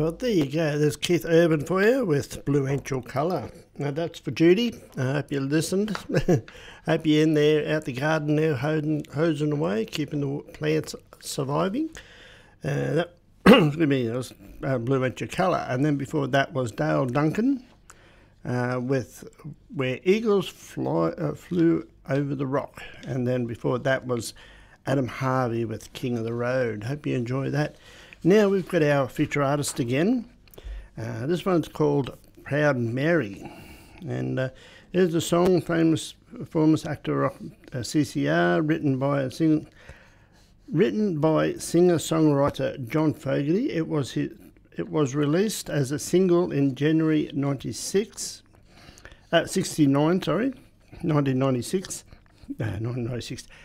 Well, there you go. There's Keith Urban for you with Blue Ain't Your Colour. Now, that's for Judy. I hope you listened. Hope you're in there, out the garden there, hosing away, keeping the plants surviving. That was Blue Ain't Your Colour. And then before that was Dale Duncan with Where Eagles Flew Over the Rock. And then before that was Adam Harvey with King of the Road. Hope you enjoy that. Now we've got our feature artist again. This one's called Proud Mary. And here's a song, famous actor rock CCR, written by singer-songwriter John Fogerty. It was released as a single in January 1996.